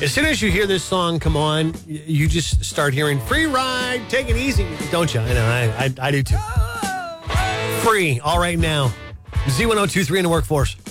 As soon as you hear this song come on, you just start hearing Free Ride, Take It Easy, don't you? I know, I do too. Free, all right now. Z1023 in the workforce.